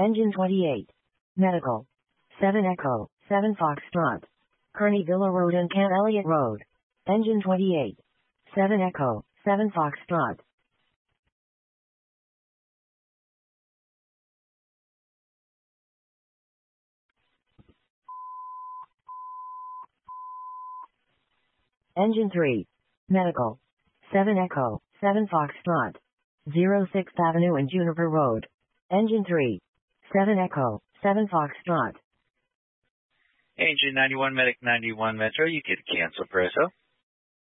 Engine 28. Medical. 7 Echo, 7 Foxtrot. Kearney Villa Road and Camp Elliott Road. Engine 28. 7 Echo, 7 Foxtrot. Engine 3. Medical. 7 Echo, 7 Foxtrot. 06th Avenue and Juniper Road. Engine 3. 7 Echo, 7 Foxtrot. Engine 91, Medic 91 Metro, you get a cancel, Presso.